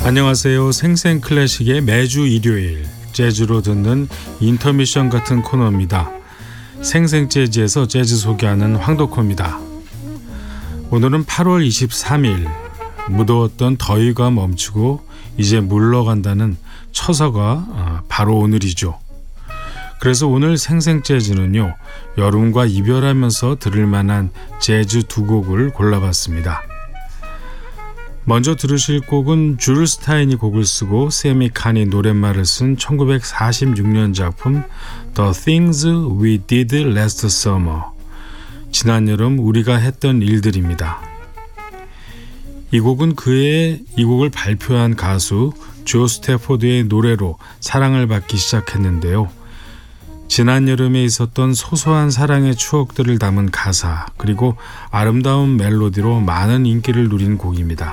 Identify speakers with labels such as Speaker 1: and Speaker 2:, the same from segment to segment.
Speaker 1: 안녕하세요. 생생클래식의 매주 일요일 재즈로 듣는 인터미션 같은 코너입니다. 생생재즈에서 재즈 소개하는 황덕호입니다. 오늘은 8월 23일, 무더웠던 더위가 멈추고 이제 물러간다는 처서가 바로 오늘이죠. 그래서 오늘 생생재즈는요, 여름과 이별하면서 들을 만한 재즈 두 곡을 골라봤습니다. 먼저 들으실 곡은 줄 스타인이 곡을 쓰고 세미 칸이 노랫말을 쓴 1946년 작품 The Things We Did Last Summer, 지난 여름 우리가 했던 일들입니다. 이 곡은 이 곡을 발표한 가수 조 스태포드의 노래로 사랑을 받기 시작했는데요. 지난 여름에 있었던 소소한 사랑의 추억들을 담은 가사, 그리고 아름다운 멜로디로 많은 인기를 누린 곡입니다.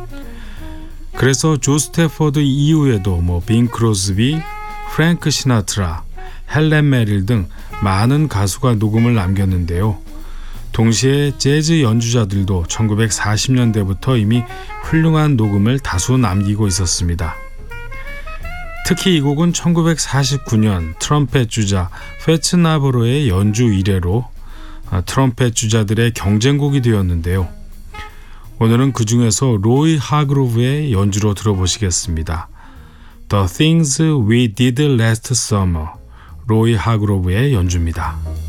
Speaker 1: 그래서 조 스태포드 이후에도 빈 크로스비, 프랭크 시나트라, 헬렌 메릴 등 많은 가수가 녹음을 남겼는데요. 동시에 재즈 연주자들도 1940년대부터 이미 훌륭한 녹음을 다수 남기고 있었습니다. 특히 이 곡은 1949년 트럼펫 주자 패츠 나바로의 연주 이래로 트럼펫 주자들의 경쟁곡이 되었는데요. 오늘은 그 중에서 로이 하그로브의 연주로 들어보시겠습니다. The Things We Did Last Summer, 로이 하그로브의 연주입니다.